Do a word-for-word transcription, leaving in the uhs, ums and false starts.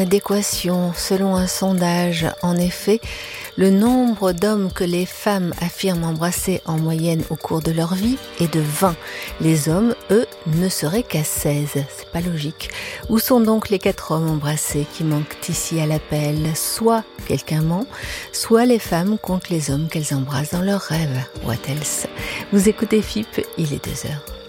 Adéquation, selon un sondage, en effet, le nombre d'hommes que les femmes affirment embrasser en moyenne au cours de leur vie est de vingt. Les hommes, eux, ne seraient qu'à seize. C'est pas logique. Où sont donc les quatre hommes embrassés qui manquent ici à l'appel? Soit quelqu'un ment, soit les femmes comptent les hommes qu'elles embrassent dans leurs rêves. What else? Vous écoutez F I P, il est deux heures.